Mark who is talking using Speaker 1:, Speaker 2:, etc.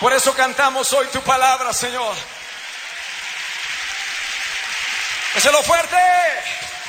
Speaker 1: Por eso cantamos hoy tu palabra, Señor. ¡Déselo fuerte!